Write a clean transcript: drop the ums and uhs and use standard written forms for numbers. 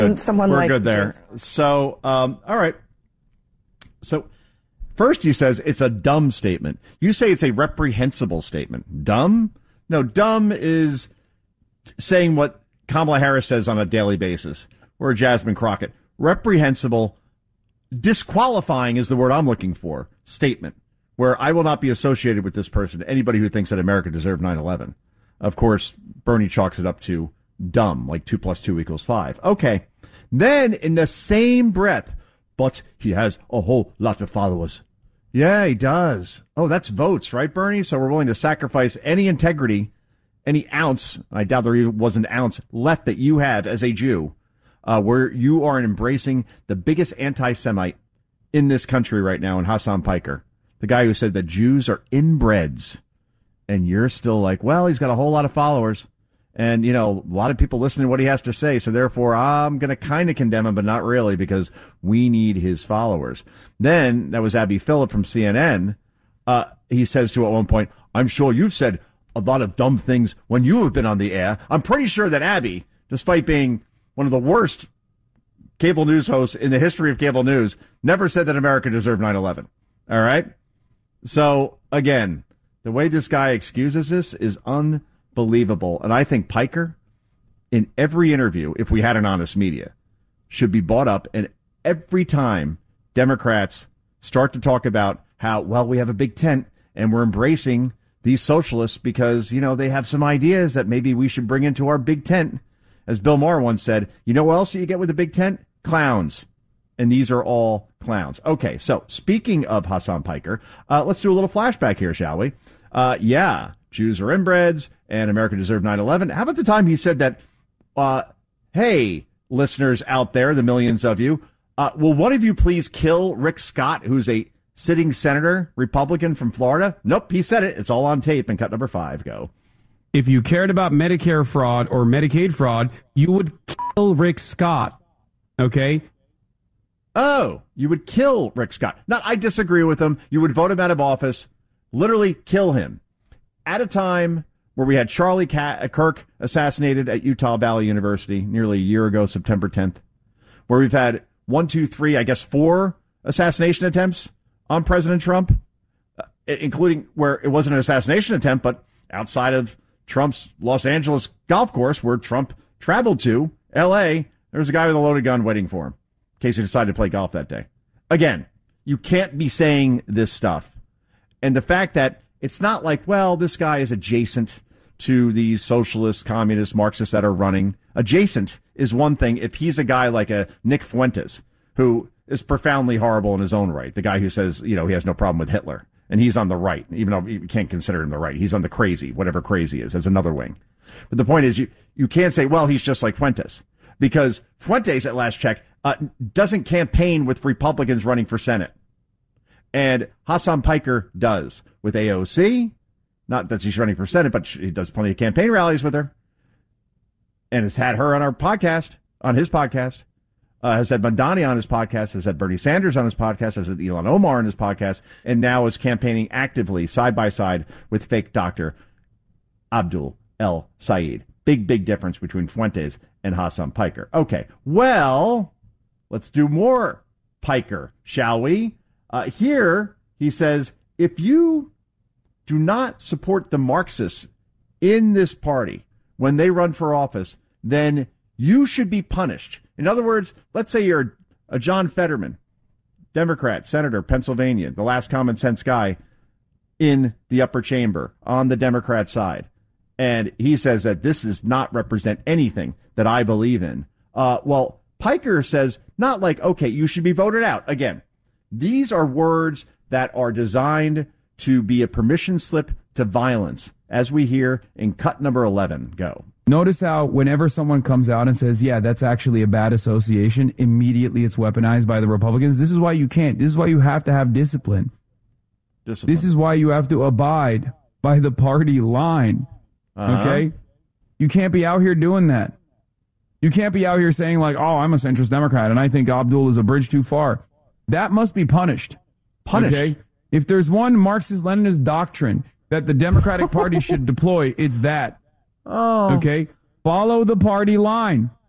someone We're like good there. So, all right. So, first he says it's a dumb statement. You say it's a reprehensible statement. Dumb? No, dumb is saying what Kamala Harris says on a daily basis, or Jasmine Crockett. Reprehensible, disqualifying is the word I'm looking for, statement, where I will not be associated with this person, anybody who thinks that America deserved 9/11. Of course, Bernie chalks it up to dumb, like 2 + 2 = 5. Okay. Then, in the same breath, but he has a whole lot of followers. Yeah, he does. Oh, that's votes, right, Bernie? So we're willing to sacrifice any integrity, any ounce, I doubt there was an ounce left that you have as a Jew, where you are embracing the biggest anti-Semite in this country right now in Hassan Piker, the guy who said that Jews are inbreds. And you're still like, well, he's got a whole lot of followers. And, you know, a lot of people listening to what he has to say. So therefore, I'm going to kind of condemn him, but not really, because we need his followers. Then that was Abby Phillip from CNN. He says to at one point, I'm sure you've said a lot of dumb things when you have been on the air. I'm pretty sure that Abby, despite being one of the worst cable news hosts in the history of cable news, never said that America deserved 9/11. All right. So again, the way this guy excuses this is unbelievable. And I think Piker, in every interview, if we had an honest media, should be brought up. And every time Democrats start to talk about how, well, we have a big tent and we're embracing these socialists because, you know, they have some ideas that maybe we should bring into our big tent. As Bill Maher once said, you know what else you get with a big tent? Clowns. And these are all clowns. Okay, so speaking of Hassan Piker, let's do a little flashback here, shall we? Yeah, Jews are inbreds and America deserved 9/11. How about the time he said that, hey, listeners out there, the millions of you, will one of you please kill Rick Scott, who's a sitting senator, Republican from Florida? Nope, he said it. It's all on tape. And cut number 5, go. If you cared about Medicare fraud or Medicaid fraud, you would kill Rick Scott, okay? Oh, you would kill Rick Scott. Not, I disagree with him. You would vote him out of office, literally kill him. At a time where we had Charlie Kirk assassinated at Utah Valley University nearly a year ago, September 10th, where we've had 4 assassination attempts on President Trump, including where it wasn't an assassination attempt, but outside of Trump's Los Angeles golf course where Trump traveled to, L.A., there was a guy with a loaded gun waiting for him in case he decided to play golf that day. Again, you can't be saying this stuff. And the fact that it's not like, well, this guy is adjacent to these socialists, communists, Marxists that are running. Adjacent is one thing if he's a guy like a Nick Fuentes, who is profoundly horrible in his own right. The guy who says, you know, he has no problem with Hitler. And he's on the right, even though you can't consider him the right. He's on the crazy, whatever crazy is. There's another wing. But the point is, you can't say, well, he's just like Fuentes. Because Fuentes, at last check, doesn't campaign with Republicans running for Senate. And Hassan Piker does with AOC. Not that she's running for Senate, but he does plenty of campaign rallies with her. And has had her on our podcast, on his podcast. Has had Mandani on his podcast, has had Bernie Sanders on his podcast, has had Ilhan Omar on his podcast, and now is campaigning actively side by side with fake Dr. Abdul El Sayed. Big, big difference between Fuentes and Hassan Piker. Okay, well, let's do more Piker, shall we? Here, he says, if you do not support the Marxists in this party when they run for office, then you should be punished. In other words, let's say you're a John Fetterman, Democrat, Senator, Pennsylvania, the last common sense guy in the upper chamber on the Democrat side. And he says that this does not represent anything that I believe in. Well, Piker says not like, okay, you should be voted out. Again, these are words that are designed to be a permission slip to violence, as we hear in cut number 11. Go. Notice how whenever someone comes out and says, yeah, that's actually a bad association, immediately it's weaponized by the Republicans. This is why you can't. This is why you have to have discipline. This is why you have to abide by the party line. Okay? You can't be out here doing that. You can't be out here saying like, oh, I'm a centrist Democrat and I think Abdul is a bridge too far. That must be punished. Punished. Okay? If there's one Marxist-Leninist doctrine that the Democratic Party should deploy, it's that. Oh. Okay? Follow the party line.